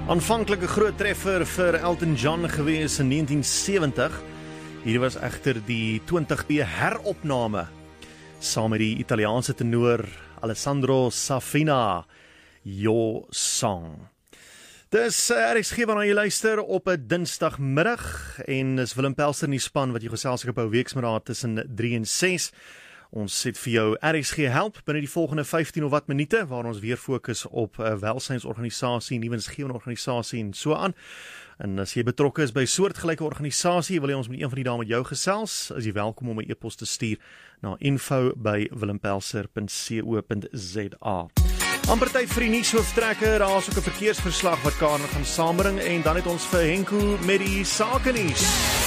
Aanvanklike groot treffer vir Elton John gewees in 1970. Hier was egter die 20B heropname saam met die Italiaanse tenor Alessandro Safina, Your Song. Dis RSG waarna jy luister op 'n dinsdagmiddag en is Willem Pelser in die span wat jy gesels op 'n weeksmiddag tussen 3 en 6. Ons het vir jou RSG help binne die volgende 15 of wat minute waar ons weer fokus op 'n welsynsorganisasie, nuwensgewende organisasie en so aan. En as jy betrokke is by soortgelyke organisasie, wil jy ons met een van die dae met jou gesels, is jy welkom om 'n e-pos te stuur na info@willempelser.co.za. Amper tyd vir die nuushooftrekker, daar is ook 'n verkeersverslag wat Karen gaan saambring en dan het ons vir Henko met die sake nuus.